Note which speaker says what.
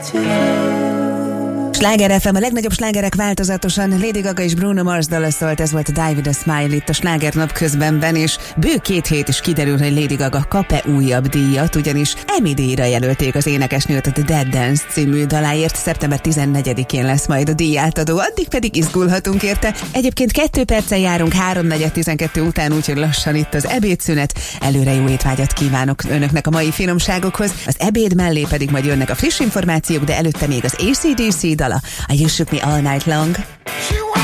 Speaker 1: Sláger FM, a legnagyobb slágerek változatosan. Lady Gaga és Bruno Mars dala szólt, ez volt a Die With A Smile itt a Sláger napközbenben, és bő 2 hét is kiderül, hogy Lady Gaga kap-e újabb díjat, ugyanis Emmy díjra jelölték az énekesnőt a The Dead Dance című daláért. Szeptember 14-én lesz majd a díjátadó, addig pedig izgulhatunk érte. Egyébként 2 perccel járunk 3:12 után, úgyhogy lassan itt az ebédszünet. Előre jó étvágyat kívánok önöknek a mai finomságokhoz. Az ebéd mellé pedig majd jönnek a friss információk, de előtte még az AC/DC dala, a You Shook Me All Night Long.